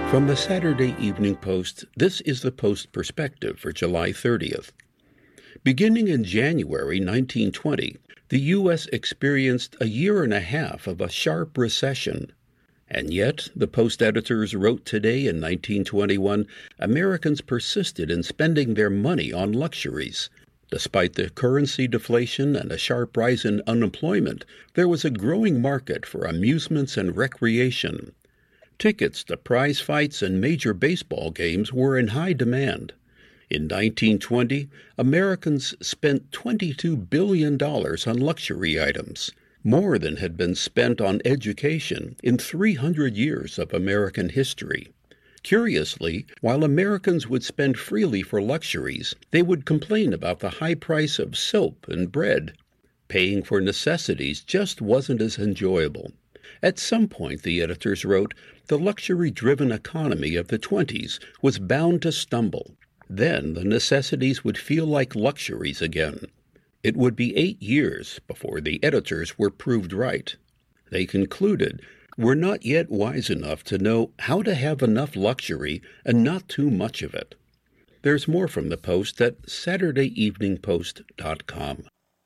From the Saturday Evening Post, this is the Post Perspective for July 30th. Beginning in January 1920, the U.S. experienced a year and a half of a sharp recession. And yet, the Post editors wrote today in 1921, Americans persisted in spending their money on luxuries. Despite the currency deflation and a sharp rise in unemployment, there was a growing market for amusements and recreation. Tickets to prize fights and major baseball games were in high demand. In 1920, Americans spent $22 billion on luxury items, more than had been spent on education in 300 years of American history. Curiously, while Americans would spend freely for luxuries, they would complain about the high price of soap and bread. Paying for necessities just wasn't as enjoyable. At some point, the editors wrote, the luxury-driven economy of the 20s was bound to stumble. Then the necessities would feel like luxuries again. It would be 8 years before the editors were proved right. They concluded, we're not yet wise enough to know how to have enough luxury and not too much of it. There's more from the Post at SaturdayEveningPost.com.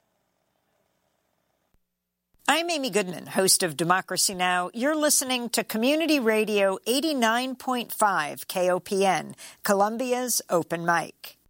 I'm Amy Goodman, host of Democracy Now! You're listening to Community Radio 89.5 KOPN, Columbia's Open Mic.